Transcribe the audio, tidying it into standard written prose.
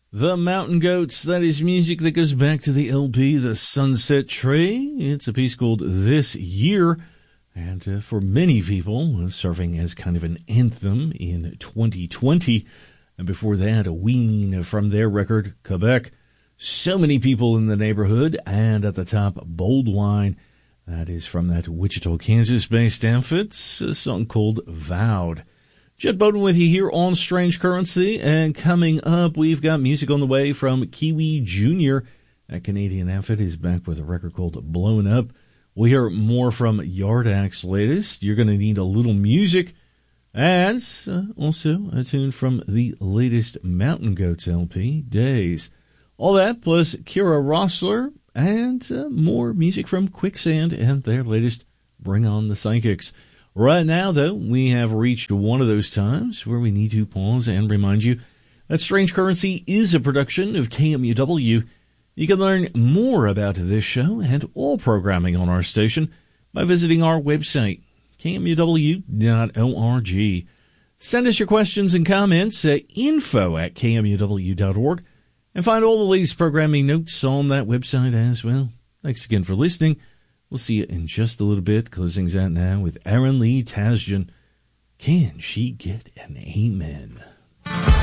The Mountain Goats, that is music that goes back to the LP, The Sunset Tree. It's a piece called This Year, and for many people, serving as kind of an anthem in 2020. And before that, a ween from their record, Quebec. So Many People in the Neighborhood, and at the top, Bold Wine. That is from that Wichita, Kansas-based outfit, a song called Vowed. Jed Bowden with you here on Strange Currency, and coming up, we've got music on the way from Kiwi Jr. That Canadian outfit is back with a record called Blown Up. We'll hear more from Yard Act's latest. You're going to need a little music, and also a tune from the latest Mountain Goats LP, Days. All that, plus Kira Rossler, and more music from Quicksand and their latest Bring On the Psychics. Right now, though, we have reached one of those times where we need to pause and remind you that Strange Currency is a production of KMUW. You can learn more about this show and all programming on our station by visiting our website, kmuw.org. Send us your questions and comments at info@kmuw.org, and find all the latest programming notes on that website as well. Thanks again for listening. We'll see you in just a little bit. Closing's out now with Aaron Lee Tasjan. Can she get an amen?